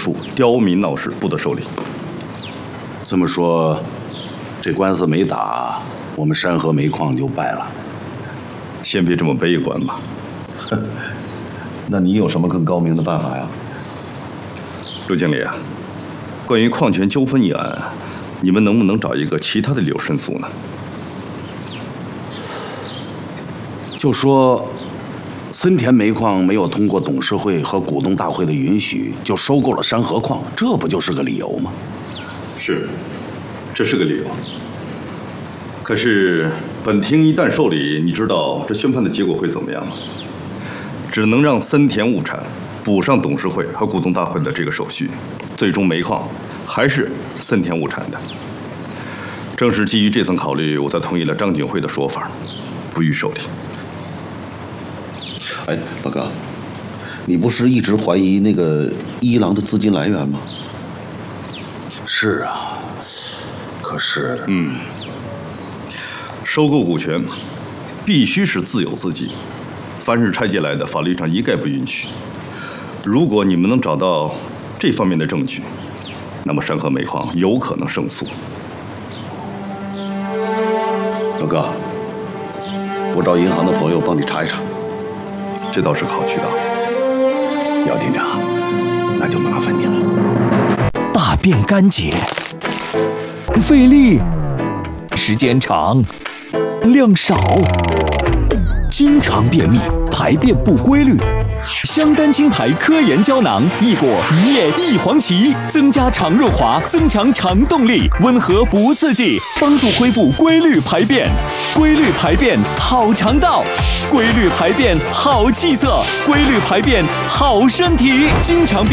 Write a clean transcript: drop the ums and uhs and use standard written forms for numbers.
数刁民闹事，不得受理。 这么说，这官司没打，我们山河煤矿就败了。 先别这么悲观吧。 那你有什么更高明的办法呀？ 陆经理啊，关于矿权纠纷一案，你们能不能找一个其他的理由申诉呢？ 就说森田煤矿没有通过董事会和股东大会的允许，就收购了山河矿，这不就是个理由吗？ 是，这是个理由。可是本庭一旦受理，你知道这宣判的结果会怎么样吗？只能让森田物产补上董事会和股东大会的这个手续，最终煤矿还是森田物产的。正是基于这层考虑，我才同意了张景惠的说法，不予受理。 哎，老哥，你不是一直怀疑那个一郎的资金来源吗？ 是啊，可是收购股权必须是自有资金，凡是拆借来的，法律上一概不允许。如果你们能找到这方面的证据，那么山河煤矿有可能胜诉。 老哥，我找银行的朋友帮你查一查。 这倒是个好渠道。 姚厅长，那就麻烦你了。 大便干结，费力，时间长，量少，经常便秘，排便不规律。香丹青牌科研胶囊，益果一叶一黄芪，增加肠润滑，增强肠动力，温和不刺激，帮助恢复规律排便。规律排便好肠道，规律排便好气色，规律排便好身体。经常便